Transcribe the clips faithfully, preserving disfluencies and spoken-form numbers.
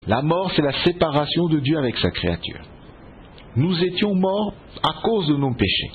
La mort, c'est la séparation de Dieu avec sa créature. Nous étions morts à cause de nos péchés.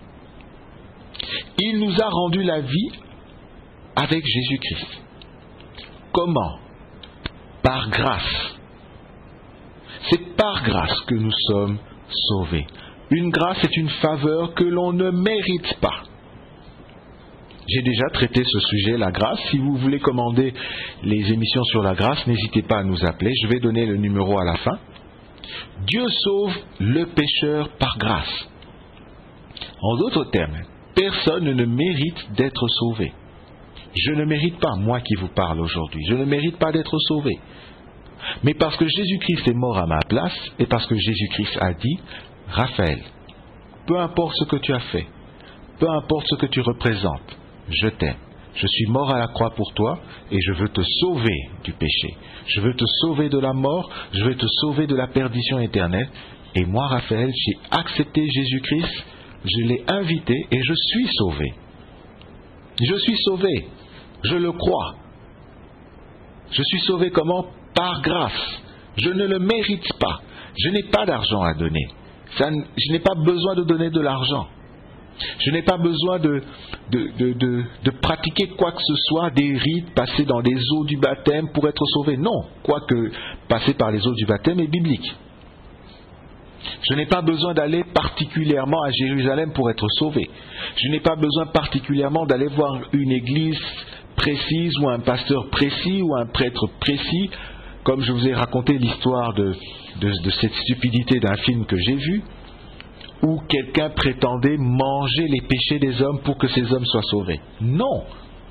Il nous a rendu la vie avec Jésus-Christ. Comment? Par grâce. C'est par grâce que nous sommes sauvés. Une grâce est une faveur que l'on ne mérite pas. J'ai déjà traité ce sujet, la grâce. Si vous voulez commander les émissions sur la grâce, n'hésitez pas à nous appeler. Je vais donner le numéro à la fin. Dieu sauve le pécheur par grâce. En d'autres termes, personne ne mérite d'être sauvé. Je ne mérite pas, moi qui vous parle aujourd'hui, je ne mérite pas d'être sauvé. Mais parce que Jésus-Christ est mort à ma place, et parce que Jésus-Christ a dit, Raphaël, peu importe ce que tu as fait, peu importe ce que tu représentes, je t'aime. Je suis mort à la croix pour toi et je veux te sauver du péché. Je veux te sauver de la mort, je veux te sauver de la perdition éternelle. Et moi, Raphaël, j'ai accepté Jésus-Christ, je l'ai invité et je suis sauvé. Je suis sauvé, je le crois. Je suis sauvé comment? Par grâce. Je ne le mérite pas. Je n'ai pas d'argent à donner. Ça, je n'ai pas besoin de donner de l'argent. Je n'ai pas besoin de, de, de, de, de pratiquer quoi que ce soit, des rites, passer dans les eaux du baptême pour être sauvé. Non, quoique passer par les eaux du baptême est biblique. Je n'ai pas besoin d'aller particulièrement à Jérusalem pour être sauvé. Je n'ai pas besoin particulièrement d'aller voir une église précise ou un pasteur précis ou un prêtre précis, comme je vous ai raconté l'histoire de, de, de cette stupidité d'un film que j'ai vu, où quelqu'un prétendait manger les péchés des hommes pour que ces hommes soient sauvés. Non.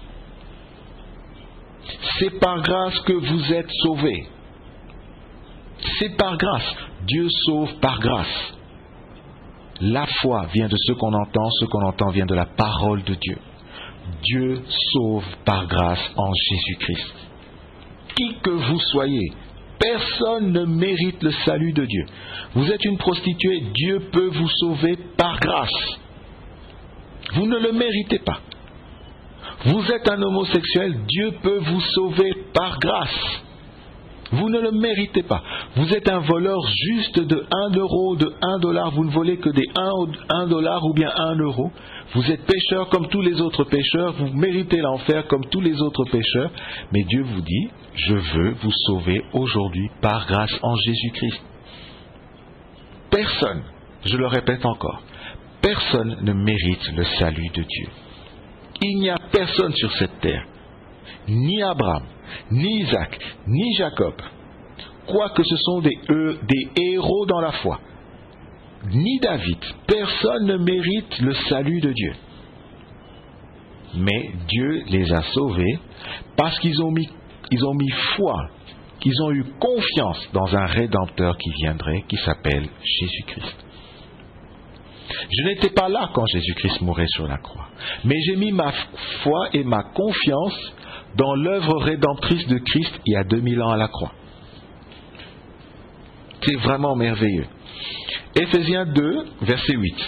C'est par grâce que vous êtes sauvés. C'est par grâce. Dieu sauve par grâce. La foi vient de ce qu'on entend, ce qu'on entend vient de la parole de Dieu. Dieu sauve par grâce en Jésus-Christ. Qui que vous soyez, personne ne mérite le salut de Dieu. Vous êtes une prostituée, Dieu peut vous sauver par grâce. Vous ne le méritez pas. Vous êtes un homosexuel, Dieu peut vous sauver par grâce. Vous ne le méritez pas. Vous êtes un voleur juste de un euro, de un dollar, vous ne volez que des un dollar ou bien un euro. Vous êtes pécheur comme tous les autres pécheurs, vous méritez l'enfer comme tous les autres pécheurs. Mais Dieu vous dit, je veux vous sauver aujourd'hui par grâce en Jésus-Christ. Personne, je le répète encore, personne ne mérite le salut de Dieu. Il n'y a personne sur cette terre, ni Abraham, ni Isaac, ni Jacob, quoique ce sont des, euh, des héros dans la foi, ni David, personne ne mérite le salut de Dieu. Mais Dieu les a sauvés parce qu'ils ont mis, ils ont mis foi, qu'ils ont eu confiance dans un Rédempteur qui viendrait, qui s'appelle Jésus-Christ. Je n'étais pas là quand Jésus-Christ mourait sur la croix, mais j'ai mis ma foi et ma confiance dans l'œuvre rédemptrice de Christ il y a deux mille ans à la croix. C'est vraiment merveilleux. Éphésiens deux, verset huit.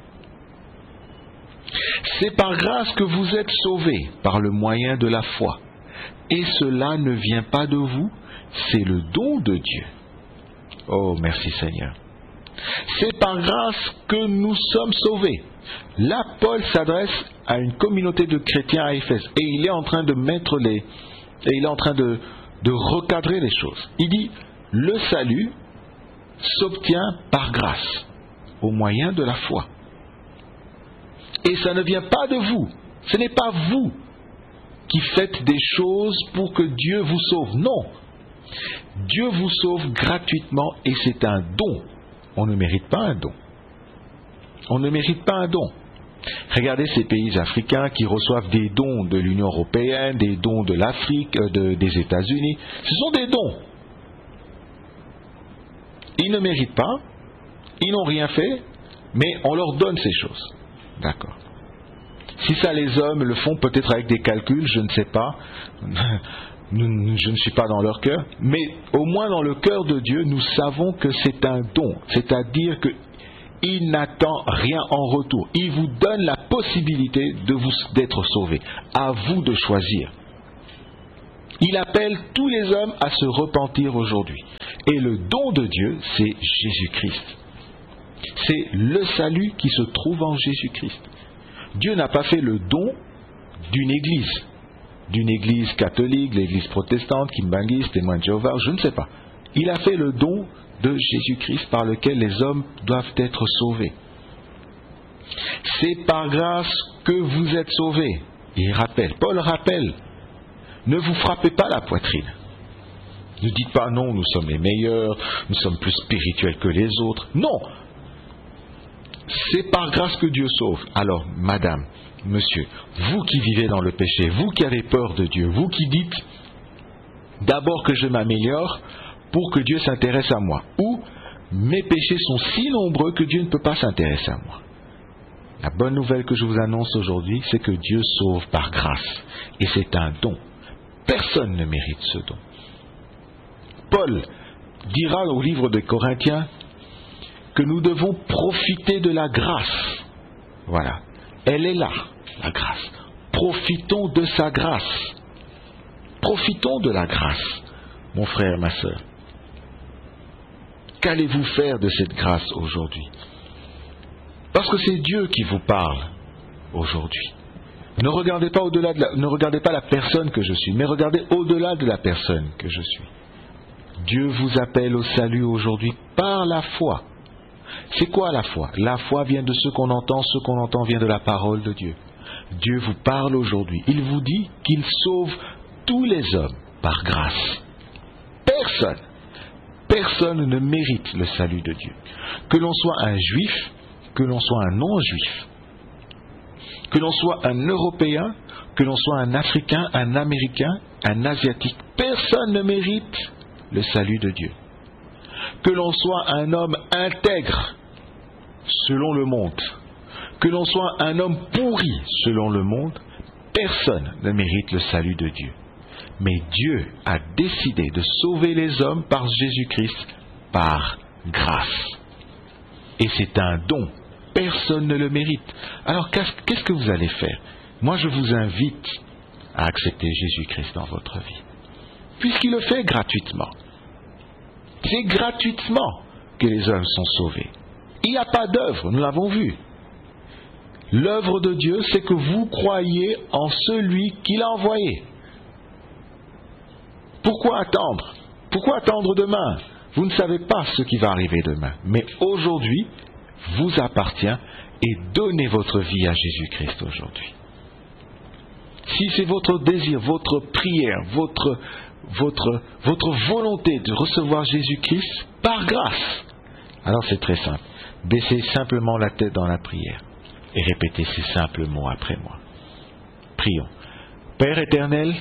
C'est par grâce que vous êtes sauvés par le moyen de la foi. Et cela ne vient pas de vous, c'est le don de Dieu. Oh, merci Seigneur. C'est par grâce que nous sommes sauvés. Là, Paul s'adresse à une communauté de chrétiens à Éphèse et il est en train de mettre les, et il est en train de, de recadrer les choses. Il dit, le salut s'obtient par grâce, au moyen de la foi. Et ça ne vient pas de vous. Ce n'est pas vous qui faites des choses pour que Dieu vous sauve. Non. Dieu vous sauve gratuitement et c'est un don. On ne mérite pas un don. On ne mérite pas un don. Regardez ces pays africains qui reçoivent des dons de l'Union européenne, des dons de l'Afrique, de, des États-Unis. Ce sont des dons. Ils ne méritent pas, ils n'ont rien fait, mais on leur donne ces choses. D'accord. Si ça les hommes le font peut-être avec des calculs, je ne sais pas, je ne suis pas dans leur cœur, mais au moins dans le cœur de Dieu, nous savons que c'est un don, c'est-à-dire qu'il n'attend rien en retour. Il vous donne la possibilité de vous, d'être sauvé. À vous de choisir. Il appelle tous les hommes à se repentir aujourd'hui. Et le don de Dieu, c'est Jésus-Christ. C'est le salut qui se trouve en Jésus-Christ. Dieu n'a pas fait le don d'une église, d'une église catholique, l'église protestante, kimbanguiste, témoin de Jéhovah, je ne sais pas. Il a fait le don de Jésus-Christ par lequel les hommes doivent être sauvés. C'est par grâce que vous êtes sauvés. Il rappelle, Paul rappelle, ne vous frappez pas la poitrine. Ne dites pas non, nous sommes les meilleurs, nous sommes plus spirituels que les autres. Non, c'est par grâce que Dieu sauve. Alors, madame, monsieur, vous qui vivez dans le péché, vous qui avez peur de Dieu, vous qui dites d'abord que je m'améliore pour que Dieu s'intéresse à moi, ou mes péchés sont si nombreux que Dieu ne peut pas s'intéresser à moi. La bonne nouvelle que je vous annonce aujourd'hui, c'est que Dieu sauve par grâce. Et c'est un don. Personne ne mérite ce don. Paul dira au livre des Corinthiens que nous devons profiter de la grâce. Voilà. Elle est là, la grâce. Profitons de sa grâce. Profitons de la grâce, mon frère, ma sœur. Qu'allez-vous faire de cette grâce aujourd'hui? Parce que c'est Dieu qui vous parle aujourd'hui. Ne regardez pas au-delà de la, ne regardez pas la personne que je suis, mais regardez au-delà de la personne que je suis. Dieu vous appelle au salut aujourd'hui par la foi. C'est quoi la foi? La foi vient de ce qu'on entend, ce qu'on entend vient de la parole de Dieu. Dieu vous parle aujourd'hui. Il vous dit qu'il sauve tous les hommes par grâce. Personne, personne ne mérite le salut de Dieu. Que l'on soit un juif, que l'on soit un non-juif, que l'on soit un Européen, que l'on soit un Africain, un Américain, un Asiatique, personne ne mérite le salut de Dieu. Que l'on soit un homme intègre selon le monde, que l'on soit un homme pourri selon le monde, personne ne mérite le salut de Dieu. Mais Dieu a décidé de sauver les hommes par Jésus-Christ, par grâce. Et c'est un don. Personne ne le mérite. Alors qu'est-ce que vous allez faire? Moi je vous invite à accepter Jésus-Christ dans votre vie. Puisqu'il le fait gratuitement. C'est gratuitement que les hommes sont sauvés. Il n'y a pas d'œuvre, nous l'avons vu. L'œuvre de Dieu, c'est que vous croyez en celui qu'il a envoyé. Pourquoi attendre? Pourquoi attendre demain? Vous ne savez pas ce qui va arriver demain. Mais aujourd'hui, vous appartient et donnez votre vie à Jésus-Christ aujourd'hui. Si c'est votre désir, votre prière, votre, votre, votre volonté de recevoir Jésus-Christ par grâce, alors c'est très simple. Baissez simplement la tête dans la prière et répétez ces simples mots après moi. Prions. Père éternel,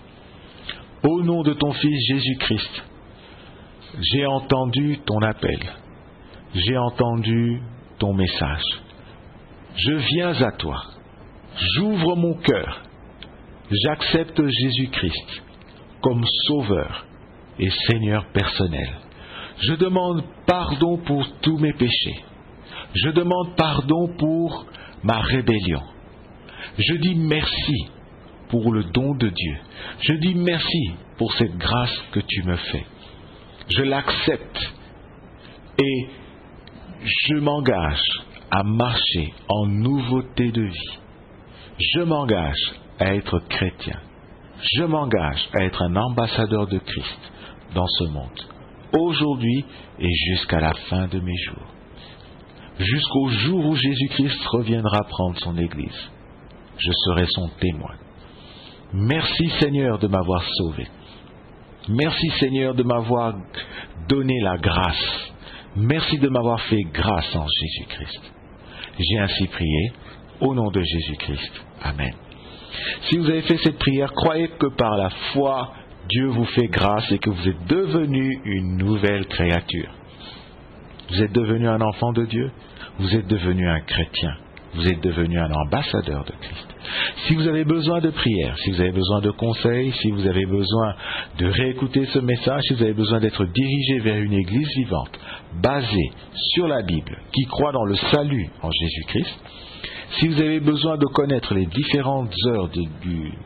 au nom de ton Fils Jésus-Christ, j'ai entendu ton appel, j'ai entendu ton message. Je viens à toi, j'ouvre mon cœur, j'accepte Jésus-Christ comme Sauveur et Seigneur personnel. Je demande pardon pour tous mes péchés. Je demande pardon pour ma rébellion. Je dis merci pour le don de Dieu. Je dis merci pour cette grâce que tu me fais. Je l'accepte et je m'engage à marcher en nouveauté de vie. Je m'engage à être chrétien. Je m'engage à être un ambassadeur de Christ dans ce monde, aujourd'hui et jusqu'à la fin de mes jours. Jusqu'au jour où Jésus-Christ reviendra prendre son Église. Je serai son témoin. Merci Seigneur de m'avoir sauvé. Merci Seigneur de m'avoir donné la grâce. Merci de m'avoir fait grâce en Jésus-Christ. J'ai ainsi prié au nom de Jésus-Christ. Amen. Si vous avez fait cette prière, croyez que par la foi, Dieu vous fait grâce et que vous êtes devenu une nouvelle créature. Vous êtes devenu un enfant de Dieu, vous êtes devenu un chrétien, vous êtes devenu un ambassadeur de Christ. Si vous avez besoin de prière, si vous avez besoin de conseils, si vous avez besoin de réécouter ce message, si vous avez besoin d'être dirigé vers une église vivante, basée sur la Bible, qui croit dans le salut en Jésus-Christ, si vous avez besoin de connaître les différentes heures de, du,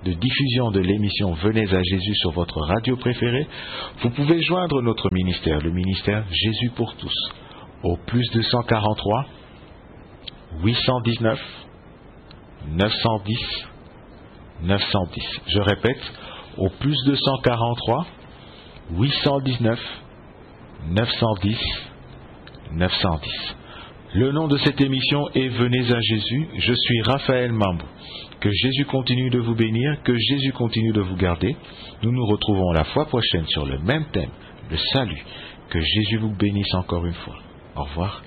de diffusion de l'émission Venez à Jésus sur votre radio préférée, vous pouvez joindre notre ministère, le ministère Jésus pour tous, au plus deux cent quarante-trois, huit cent dix-neuf, neuf cent dix, neuf cent dix. Je répète, au plus deux cent quarante-trois, huit cent dix-neuf, neuf cent dix, neuf cent dix. Le nom de cette émission est Venez à Jésus. Je suis Raphaël Mambou. Que Jésus continue de vous bénir, que Jésus continue de vous garder. Nous nous retrouvons la fois prochaine sur le même thème, le salut. Que Jésus vous bénisse encore une fois. Au revoir.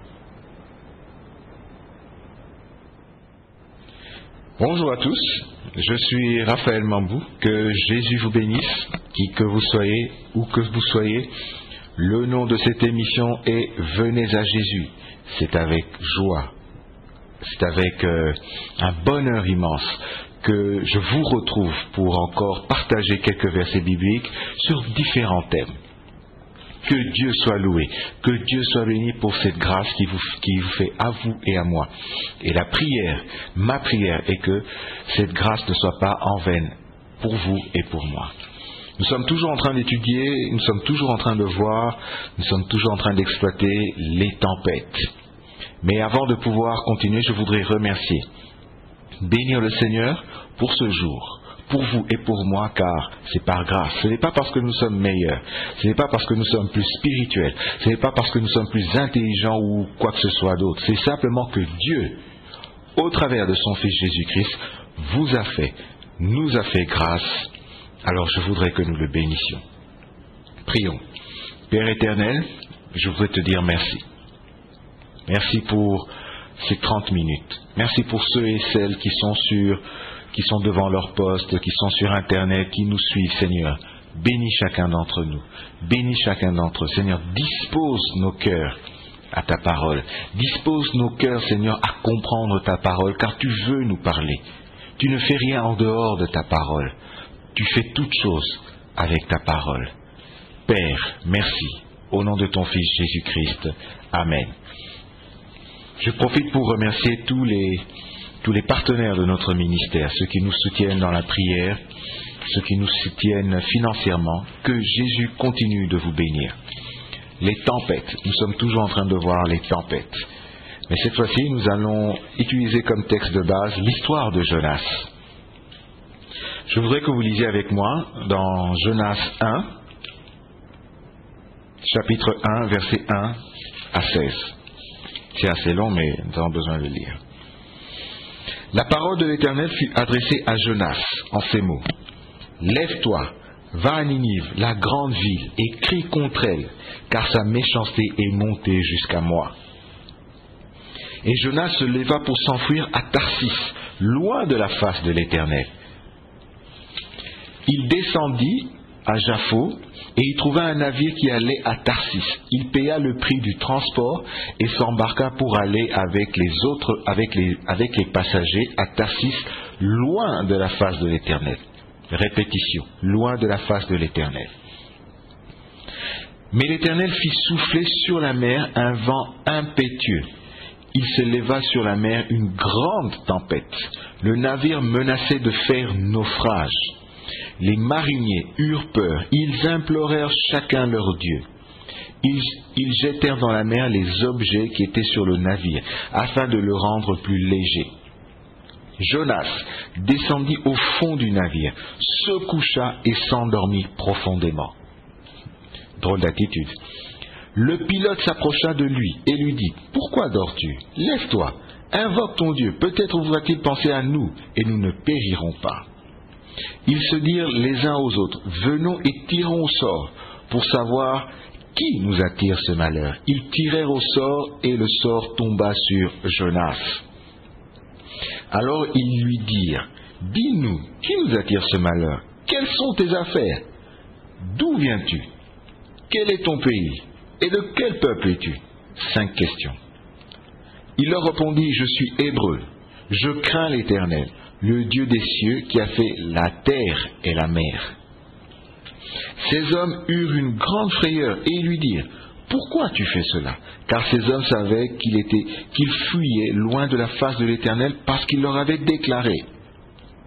Bonjour à tous, je suis Raphaël Mambou. Que Jésus vous bénisse, qui que vous soyez, où que vous soyez. Le nom de cette émission est Venez à Jésus. C'est avec joie, c'est avec euh, un bonheur immense que je vous retrouve pour encore partager quelques versets bibliques sur différents thèmes. Que Dieu soit loué, que Dieu soit béni pour cette grâce qui vous, qui vous fait à vous et à moi. Et la prière, ma prière est que cette grâce ne soit pas en vain pour vous et pour moi. Nous sommes toujours en train d'étudier, nous sommes toujours en train de voir, nous sommes toujours en train d'exploiter les tempêtes. Mais avant de pouvoir continuer, je voudrais remercier, bénir le Seigneur pour ce jour, pour vous et pour moi, car c'est par grâce. Ce n'est pas parce que nous sommes meilleurs, ce n'est pas parce que nous sommes plus spirituels, ce n'est pas parce que nous sommes plus intelligents ou quoi que ce soit d'autre. C'est simplement que Dieu, au travers de son Fils Jésus-Christ, vous a fait, nous a fait grâce. Alors je voudrais que nous le bénissions. Prions. Père éternel, je voudrais te dire merci. Merci pour ces trente minutes. Merci pour ceux et celles qui sont sur, qui sont devant leur poste, qui sont sur Internet, qui nous suivent, Seigneur. Bénis chacun d'entre nous. Bénis chacun d'entre eux. Seigneur, dispose nos cœurs à ta parole. Dispose nos cœurs, Seigneur, à comprendre ta parole, car tu veux nous parler. Tu ne fais rien en dehors de ta parole. Tu fais toutes choses avec ta parole. Père, merci. Au nom de ton Fils Jésus-Christ. Amen. Je profite pour remercier tous les, tous les partenaires de notre ministère, ceux qui nous soutiennent dans la prière, ceux qui nous soutiennent financièrement. Que Jésus continue de vous bénir. Les tempêtes, nous sommes toujours en train de voir les tempêtes. Mais cette fois-ci, nous allons utiliser comme texte de base l'histoire de Jonas. Je voudrais que vous lisiez avec moi dans Jonas un, chapitre un, versets un à seize. C'est assez long, mais nous avons besoin de le lire. La parole de l'Éternel fut adressée à Jonas en ces mots. « Lève-toi, va à Ninive, la grande ville, et crie contre elle, car sa méchanceté est montée jusqu'à moi. » Et Jonas se leva pour s'enfuir à Tarsis, loin de la face de l'Éternel. Il descendit à Jaffo et y trouva un navire qui allait à Tarsis. Il paya le prix du transport et s'embarqua pour aller avec les autres, avec les, avec les passagers à Tarsis, loin de la face de l'Éternel. Répétition, loin de la face de l'Éternel. Mais l'Éternel fit souffler sur la mer un vent impétueux. Il se leva sur la mer une grande tempête. Le navire menaçait de faire naufrage. Les mariniers eurent peur, ils implorèrent chacun leur Dieu. Ils, ils jetèrent dans la mer les objets qui étaient sur le navire, afin de le rendre plus léger. Jonas descendit au fond du navire, se coucha et s'endormit profondément. Drôle d'attitude. Le pilote s'approcha de lui et lui dit « Pourquoi dors-tu? Lève-toi, invoque ton Dieu, peut-être va-t-il penser à nous et nous ne périrons pas. » Ils se dirent les uns aux autres, « Venons et tirons au sort pour savoir qui nous attire ce malheur. » Ils tirèrent au sort et le sort tomba sur Jonas. Alors ils lui dirent, « Dis-nous, qui nous attire ce malheur? Quelles sont tes affaires? D'où viens-tu? Quel est ton pays? Et de quel peuple es-tu » Cinq questions. Il leur répondit, « Je suis hébreu, je crains l'Éternel, le Dieu des cieux qui a fait la terre et la mer. » Ces hommes eurent une grande frayeur et lui dirent, « Pourquoi tu fais cela ?» Car ces hommes savaient qu'il était, qu'il fuyait loin de la face de l'Éternel parce qu'il leur avait déclaré,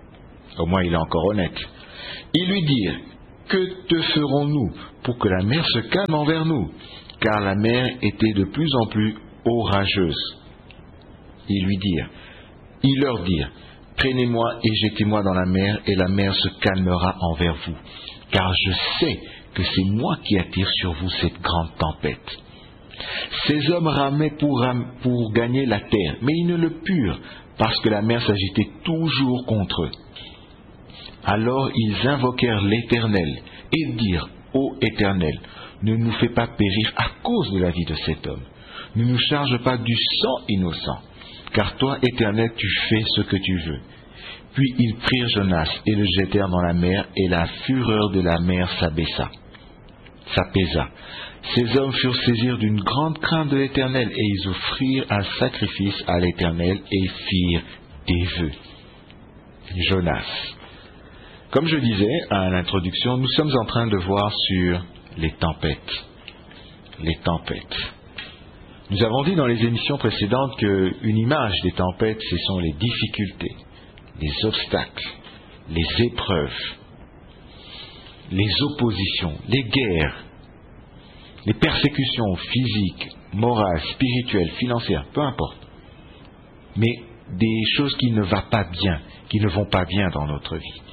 Au moins il est encore honnête. Ils lui dirent, que te ferons-nous pour que la mer se calme envers nous? Car la mer était de plus en plus orageuse. Ils lui dirent, ils leur dirent, prenez-moi et jetez-moi dans la mer, et la mer se calmera envers vous. Car je sais que c'est moi qui attire sur vous cette grande tempête. Ces hommes ramaient pour, ram- pour gagner la terre, mais ils ne le purent, parce que la mer s'agitait toujours contre eux. Alors ils invoquèrent l'Éternel, et dirent, ô Éternel, ne nous fais pas périr à cause de la vie de cet homme. Ne nous charge pas du sang innocent, car toi, Éternel, tu fais ce que tu veux. Puis ils prirent Jonas et le jetèrent dans la mer, et la fureur de la mer s'abaissa, s'apaisa. Ces hommes furent saisis d'une grande crainte de l'Éternel, et ils offrirent un sacrifice à l'Éternel et firent des vœux. Jonas. Comme je disais à l'introduction, nous sommes en train de voir sur les tempêtes. Les tempêtes. Nous avons dit dans les émissions précédentes qu'une image des tempêtes, ce sont les difficultés, les obstacles, les épreuves, les oppositions, les guerres, les persécutions physiques, morales, spirituelles, financières, peu importe. Mais des choses qui ne vont pas bien, qui ne vont pas bien dans notre vie.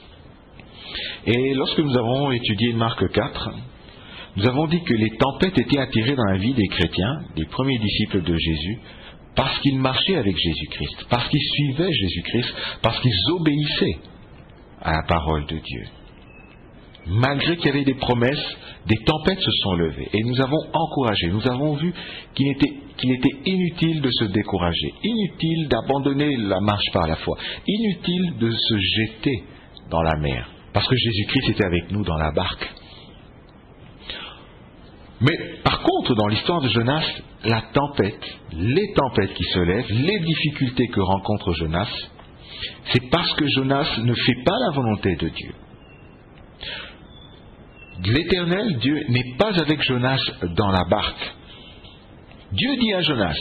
Et lorsque nous avons étudié Marc quatre, nous avons dit que les tempêtes étaient attirées dans la vie des chrétiens, des premiers disciples de Jésus, parce qu'ils marchaient avec Jésus-Christ, parce qu'ils suivaient Jésus-Christ, parce qu'ils obéissaient à la parole de Dieu. Malgré qu'il y avait des promesses, des tempêtes se sont levées. Et nous avons encouragé, nous avons vu qu'il était, qu'il était inutile de se décourager, inutile d'abandonner la marche par la foi, inutile de se jeter dans la mer, parce que Jésus-Christ était avec nous dans la barque. Mais par contre, dans l'histoire de Jonas, la tempête, les tempêtes qui se lèvent, les difficultés que rencontre Jonas, c'est parce que Jonas ne fait pas la volonté de Dieu. L'Éternel, Dieu, n'est pas avec Jonas dans la barque. Dieu dit à Jonas,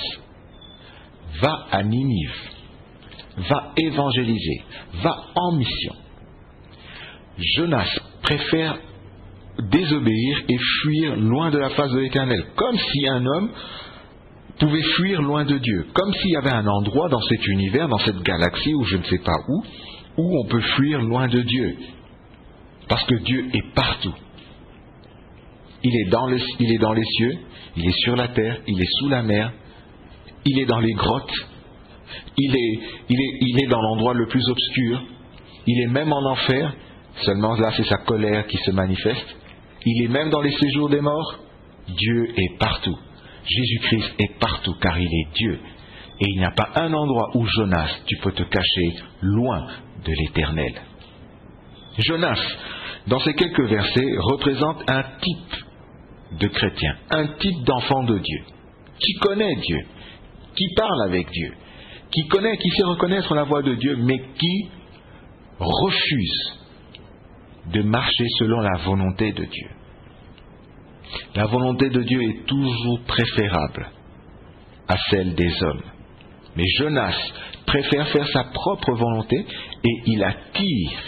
va à Ninive, va évangéliser, va en mission. Jonas préfère désobéir et fuir loin de la face de l'Éternel, comme si un homme pouvait fuir loin de Dieu, comme s'il y avait un endroit dans cet univers, dans cette galaxie, ou je ne sais pas où, où on peut fuir loin de Dieu, parce que Dieu est partout. Il est dans le, il est dans les cieux, il est sur la terre, il est sous la mer, il est dans les grottes, il est, il est, il est dans l'endroit le plus obscur, il est même en enfer, seulement là c'est sa colère qui se manifeste, il est même dans les séjours des morts. Dieu est partout. Jésus-Christ est partout car il est Dieu. Et il n'y a pas un endroit où Jonas, tu peux te cacher loin de l'Éternel. Jonas, dans ces quelques versets, représente un type de chrétien, un type d'enfant de Dieu, qui connaît Dieu, qui parle avec Dieu, qui connaît, qui sait reconnaître la voix de Dieu, mais qui refuse de marcher selon la volonté de Dieu. La volonté de Dieu est toujours préférable à celle des hommes. Mais Jonas préfère faire sa propre volonté et il attire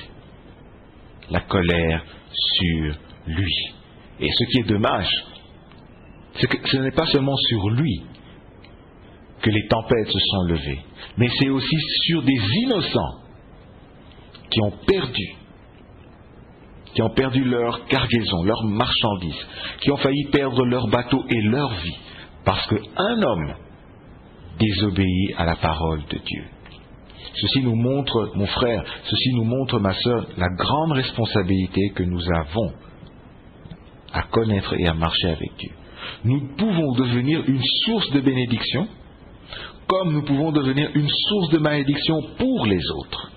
la colère sur lui. Et ce qui est dommage, c'est que ce n'est pas seulement sur lui que les tempêtes se sont levées, mais c'est aussi sur des innocents qui ont perdu, qui ont perdu leur cargaison, leur marchandise, qui ont failli perdre leur bateau et leur vie, parce qu'un homme désobéit à la parole de Dieu. Ceci nous montre, mon frère, ceci nous montre, ma sœur, la grande responsabilité que nous avons à connaître et à marcher avec Dieu. Nous pouvons devenir une source de bénédiction, comme nous pouvons devenir une source de malédiction pour les autres.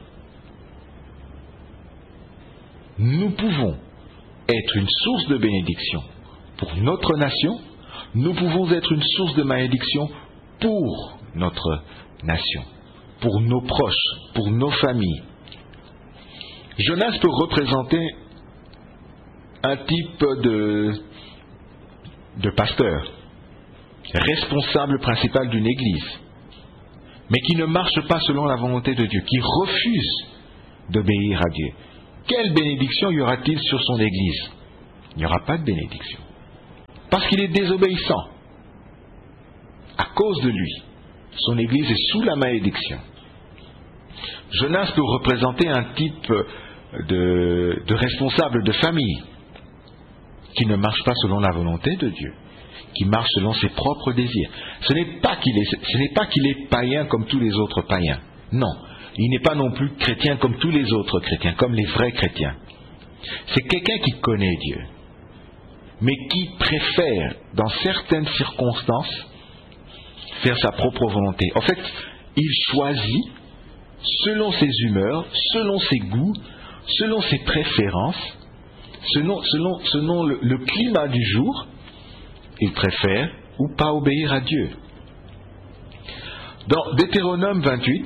Nous pouvons être une source de bénédiction pour notre nation, nous pouvons être une source de malédiction pour notre nation, pour nos proches, pour nos familles. Jonas peut représenter un type de, de pasteur, responsable principal d'une église, mais qui ne marche pas selon la volonté de Dieu, qui refuse d'obéir à Dieu, quelle bénédiction y aura-t-il sur son Église? Il n'y aura pas de bénédiction. Parce qu'il est désobéissant. À cause de lui, son Église est sous la malédiction. Jonas peut représenter un type de, de responsable de famille qui ne marche pas selon la volonté de Dieu, qui marche selon ses propres désirs. Ce n'est pas qu'il est, ce n'est pas qu'il est païen comme tous les autres païens. Non, il n'est pas non plus chrétien comme tous les autres chrétiens, comme les vrais chrétiens. C'est quelqu'un qui connaît Dieu, mais qui préfère, dans certaines circonstances, faire sa propre volonté. En fait, il choisit, selon ses humeurs, selon ses goûts, selon ses préférences, selon, selon, selon le, le climat du jour, il préfère ou pas obéir à Dieu. Dans Deutéronome vingt-huit,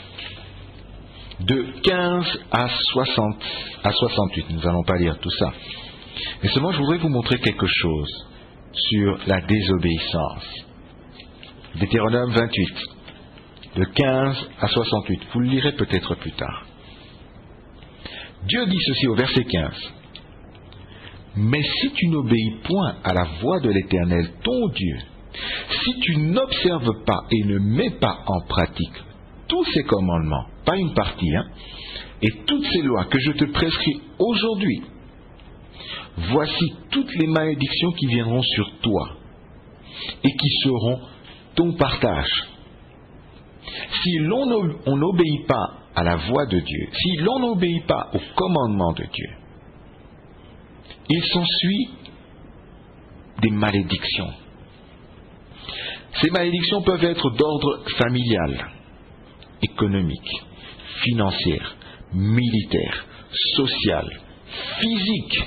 de quinze à soixante, à soixante-huit, nous n'allons pas lire tout ça. Mais seulement je voudrais vous montrer quelque chose sur la désobéissance. Deutéronome vingt-huit, de quinze à soixante-huit. Vous le lirez peut-être plus tard. Dieu dit ceci au verset quinze. Mais si tu n'obéis point à la voix de l'Éternel, ton Dieu, si tu n'observes pas et ne mets pas en pratique tous ces commandements, pas une partie, hein, et toutes ces lois que je te prescris aujourd'hui, voici toutes les malédictions qui viendront sur toi et qui seront ton partage. Si l'on n'obéit pas à la voix de Dieu, si l'on n'obéit pas au commandement de Dieu, il s'ensuit des malédictions. Ces malédictions peuvent être d'ordre familial, économique, financière, militaire, social, physique.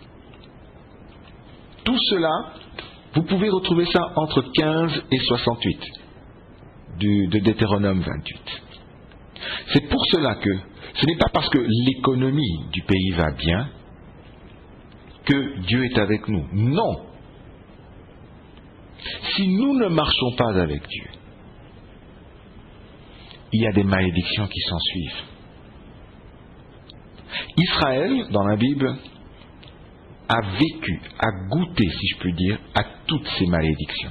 Tout cela, vous pouvez retrouver ça entre quinze et soixante-huit du, de Deutéronome vingt-huit. C'est pour cela que ce n'est pas parce que l'économie du pays va bien que Dieu est avec nous. Non. Si nous ne marchons pas avec Dieu, il y a des malédictions qui s'en suivent. Israël, dans la Bible, a vécu, a goûté, si je puis dire, à toutes ces malédictions.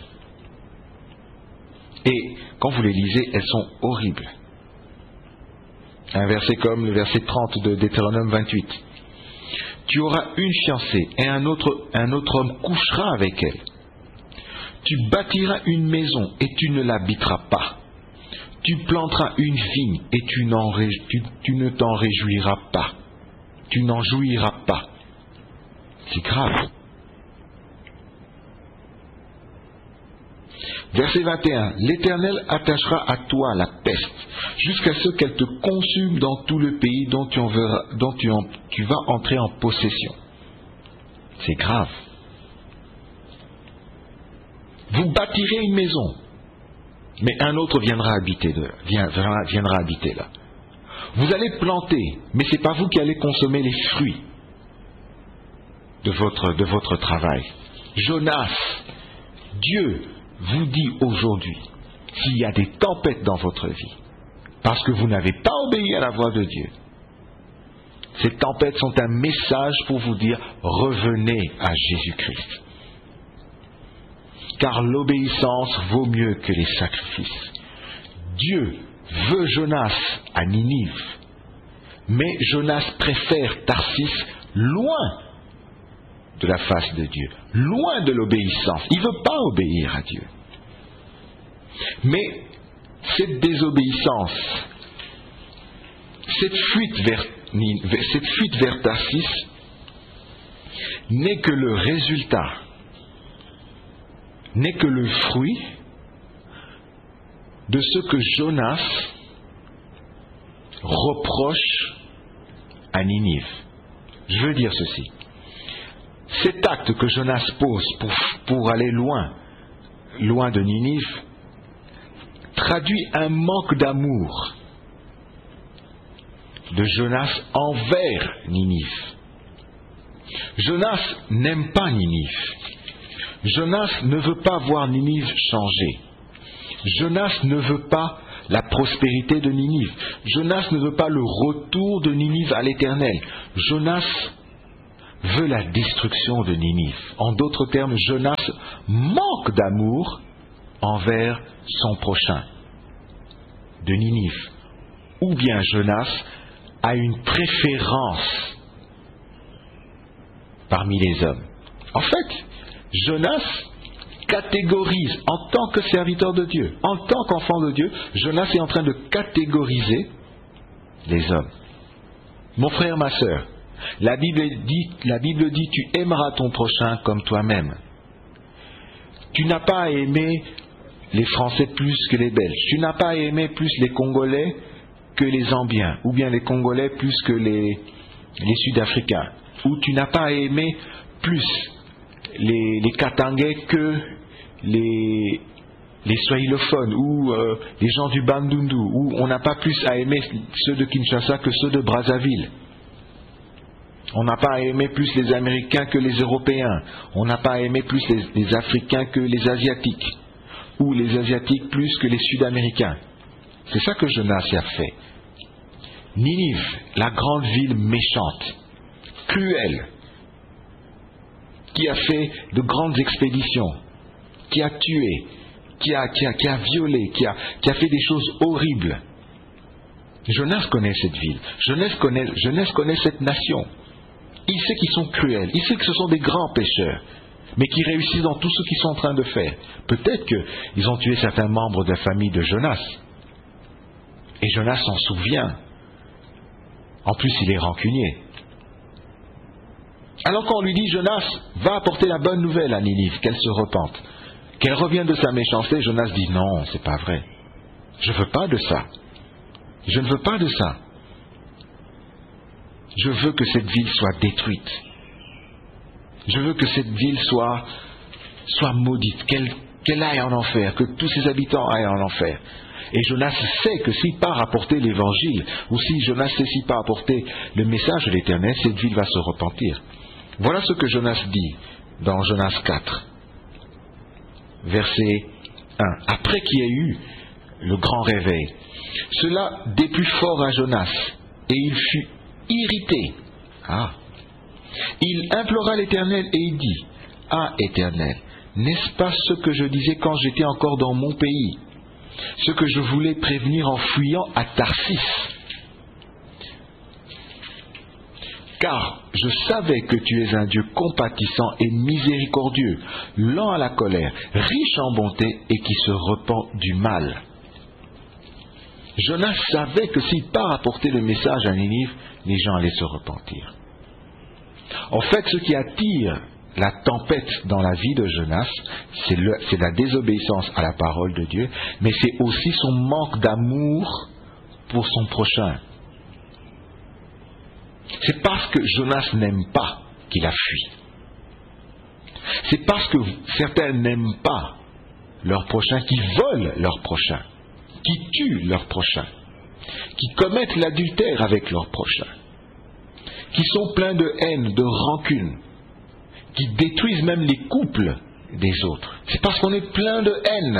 Et quand vous les lisez, elles sont horribles. Un verset comme le verset trente de Deutéronome vingt-huit. Tu auras une fiancée et un autre, un autre homme couchera avec elle. Tu bâtiras une maison et tu ne l'habiteras pas. Tu planteras une vigne et tu, n'en, tu, tu ne t'en réjouiras pas. Tu n'en jouiras pas. C'est grave. Verset vingt et un. L'Éternel attachera à toi la peste, jusqu'à ce qu'elle te consume dans tout le pays dont tu, en verras, dont tu, en, tu vas entrer en possession. C'est grave. Vous bâtirez une maison, mais un autre viendra habiter, de, viendra, viendra habiter là. Vous allez planter, mais ce n'est pas vous qui allez consommer les fruits de votre, de votre travail. Jonas, Dieu vous dit aujourd'hui, s'il y a des tempêtes dans votre vie, parce que vous n'avez pas obéi à la voix de Dieu, ces tempêtes sont un message pour vous dire, revenez à Jésus-Christ. Car l'obéissance vaut mieux que les sacrifices. Dieu veut Jonas à Ninive, mais Jonas préfère Tarsis loin de la face de Dieu, loin de l'obéissance. Il ne veut pas obéir à Dieu. Mais cette désobéissance, cette fuite vers, cette fuite vers Tarsis n'est que le résultat, n'est que le fruit de ce que Jonas reproche à Ninive. Je veux dire ceci. Cet acte que Jonas pose pour, pour aller loin, loin de Ninive, traduit un manque d'amour de Jonas envers Ninive. Jonas n'aime pas Ninive. Jonas ne veut pas voir Ninive changer. Jonas ne veut pas la prospérité de Ninive. Jonas ne veut pas le retour de Ninive à l'Éternel. Jonas veut la destruction de Ninive. En d'autres termes, Jonas manque d'amour envers son prochain de Ninive. Ou bien Jonas a une préférence parmi les hommes. En fait, Jonas catégorise en tant que serviteur de Dieu, en tant qu'enfant de Dieu, Jonas est en train de catégoriser les hommes. Mon frère, ma sœur, la Bible dit, la Bible dit, tu aimeras ton prochain comme toi-même. Tu n'as pas à aimer les Français plus que les Belges. Tu n'as pas à aimer plus les Congolais que les Zambiens, ou bien les Congolais plus que les, les Sud-Africains. Ou tu n'as pas à aimer plus les, les Katangais que les, les Swahilophones, ou euh, les gens du Bandundu, ou on n'a pas plus à aimer ceux de Kinshasa que ceux de Brazzaville. On n'a pas à aimer plus les Américains que les Européens. On n'a pas à aimer plus les, les Africains que les Asiatiques. Ou les Asiatiques plus que les Sud-Américains. C'est ça que Jonas a fait. Ninive, la grande ville méchante, cruelle, qui a fait de grandes expéditions, qui a tué, qui a, qui a, qui a violé, qui a, qui a fait des choses horribles. Jonas connaît cette ville. Jonas connaît, Jonas connaît cette nation. Il sait qu'ils sont cruels. Il sait que ce sont des grands pécheurs, mais qui réussissent dans tout ce qu'ils sont en train de faire. Peut-être qu'ils ont tué certains membres de la famille de Jonas. Et Jonas s'en souvient. En plus, il est rancunier. Alors qu'on lui dit, Jonas, va apporter la bonne nouvelle à Ninive, qu'elle se repente, qu'elle revienne de sa méchanceté, Jonas dit, non, c'est pas vrai. Je ne veux pas de ça. Je ne veux pas de ça. Je veux que cette ville soit détruite. Je veux que cette ville soit, soit maudite, qu'elle, qu'elle aille en enfer, que tous ses habitants aillent en enfer. Et Jonas sait que s'il part apporter l'évangile, ou si Jonas sait s'il part apporter le message de l'Éternel, cette ville va se repentir. Voilà ce que Jonas dit dans Jonas quatre, verset un. Après qu'il y ait eu le grand réveil, cela déplut fort à Jonas, et il fut irrité. Ah. Il implora l'Éternel et il dit, ah Éternel, n'est-ce pas ce que je disais quand j'étais encore dans mon pays, ce que je voulais prévenir en fuyant à Tarsis? Car je savais que tu es un Dieu compatissant et miséricordieux, lent à la colère, riche en bonté et qui se repent du mal. Jonas savait que s'il part apporter le message à Ninive, les gens allaient se repentir. En fait, ce qui attire la tempête dans la vie de Jonas, c'est, le, c'est la désobéissance à la parole de Dieu, mais c'est aussi son manque d'amour pour son prochain. C'est parce que Jonas n'aime pas qu'il a fui. C'est parce que certains n'aiment pas leur prochain, qui volent leur prochain, qui tuent leur prochain, qui commettent l'adultère avec leur prochain, qui sont pleins de haine, de rancune, qui détruisent même les couples des autres. C'est parce qu'on est plein de haine.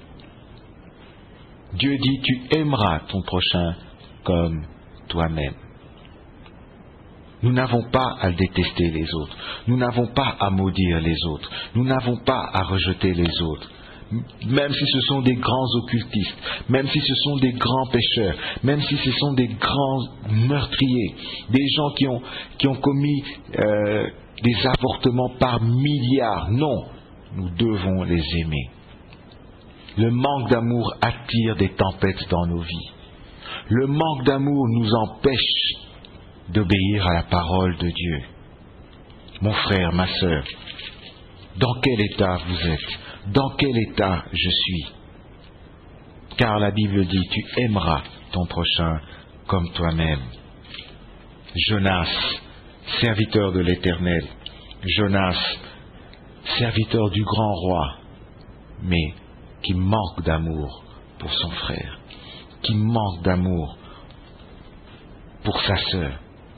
Dieu dit, tu aimeras ton prochain comme toi-même. Nous n'avons pas à détester les autres. Nous n'avons pas à maudire les autres. Nous n'avons pas à rejeter les autres. Même si ce sont des grands occultistes, même si ce sont des grands pécheurs, même si ce sont des grands meurtriers, des gens qui ont, qui ont commis euh, des avortements par milliards. Non, nous devons les aimer. Le manque d'amour attire des tempêtes dans nos vies. Le manque d'amour nous empêche d'obéir à la parole de Dieu. Mon frère, ma sœur, dans quel état vous êtes? Dans quel état je suis? Car la Bible dit, tu aimeras ton prochain comme toi-même. Jonas, serviteur de l'Éternel. Jonas, serviteur du grand roi, mais qui manque d'amour pour son frère, qui manque d'amour pour sa sœur.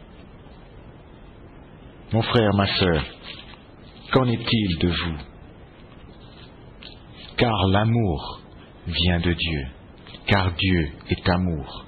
Mon frère, ma sœur, qu'en est-il de vous? Car l'amour vient de Dieu. car Dieu est amour.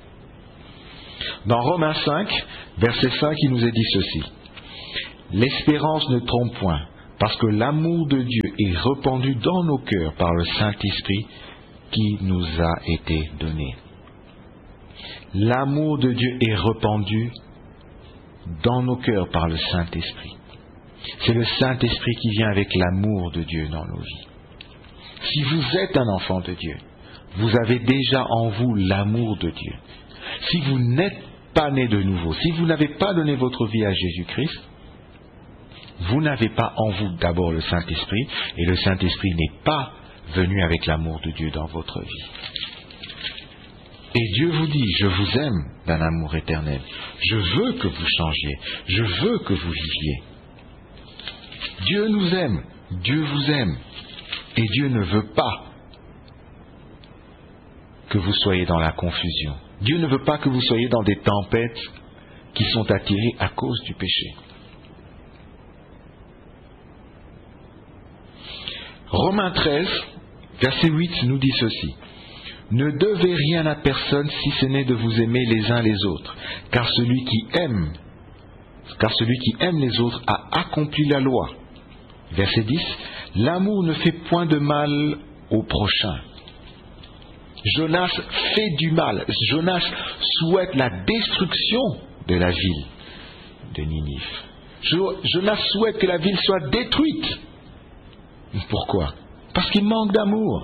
Dans Romains cinq, verset cinq, il nous est dit ceci. L'espérance ne trompe point, parce que l'amour de Dieu est répandu dans nos cœurs par le Saint-Esprit qui nous a été donné. L'amour de Dieu est répandu dans nos cœurs par le Saint-Esprit. C'est le Saint-Esprit qui vient avec l'amour de Dieu dans nos vies. Si vous êtes un enfant de Dieu, vous avez déjà en vous l'amour de Dieu. Si vous n'êtes pas né de nouveau, si vous n'avez pas donné votre vie à Jésus-Christ, vous n'avez pas en vous d'abord le Saint-Esprit, et le Saint-Esprit n'est pas venu avec l'amour de Dieu dans votre vie. Et Dieu vous dit, je vous aime d'un amour éternel. Je veux que vous changiez. Je veux que vous viviez. Dieu nous aime. Dieu vous aime. Et Dieu ne veut pas que vous soyez dans la confusion. Dieu ne veut pas que vous soyez dans des tempêtes qui sont attirées à cause du péché. Romains treize, verset huit nous dit ceci. Ne devez rien à personne si ce n'est de vous aimer les uns les autres, car celui qui aime, car celui qui aime les autres a accompli la loi. Verset dix. L'amour ne fait point de mal au prochain. Jonas fait du mal. Jonas souhaite la destruction de la ville de Ninive. Jonas souhaite que la ville soit détruite. Pourquoi? Parce qu'il manque d'amour.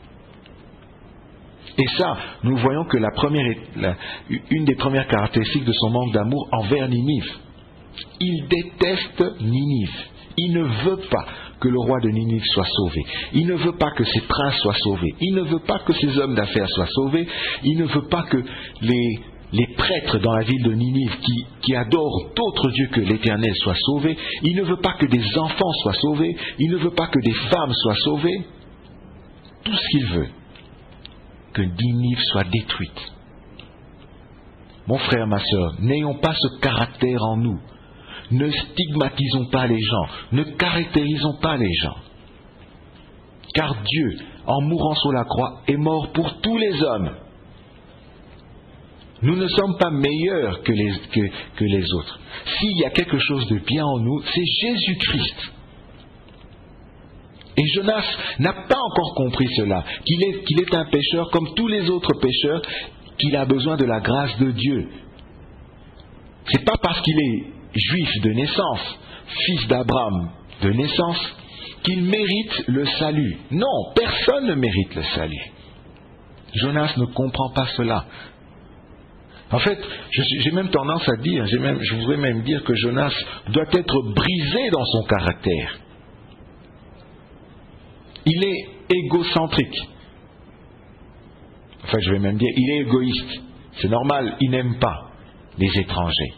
Et ça, nous voyons que la première, la, une des premières caractéristiques de son manque d'amour envers Ninive. Il déteste Ninive. Il ne veut pas que le roi de Ninive soit sauvé. Il ne veut pas que ses princes soient sauvés. Il ne veut pas que ses hommes d'affaires soient sauvés. Il ne veut pas que les, les prêtres dans la ville de Ninive qui, qui adorent d'autres dieux que l'Éternel soient sauvés. Il ne veut pas que des enfants soient sauvés. Il ne veut pas que des femmes soient sauvées. Tout ce qu'il veut, que Ninive soit détruite. Mon frère, ma sœur, n'ayons pas ce caractère en nous. Ne stigmatisons pas les gens, ne caractérisons pas les gens. Car Dieu, en mourant sur la croix, est mort pour tous les hommes. Nous ne sommes pas meilleurs que les, que, que les autres. S'il y a quelque chose de bien en nous, c'est Jésus-Christ. Et Jonas n'a pas encore compris cela, qu'il est, qu'il est un pécheur comme tous les autres pécheurs, qu'il a besoin de la grâce de Dieu. C'est pas parce qu'il est juif de naissance, fils d'Abraham de naissance, qu'il mérite le salut. Non, personne ne mérite le salut. Jonas ne comprend pas cela. En fait, je suis, j'ai même tendance à dire, j'ai même, je voudrais même dire que Jonas doit être brisé dans son caractère. Il est égocentrique. Enfin, je vais même dire, il est égoïste. C'est normal, il n'aime pas les étrangers.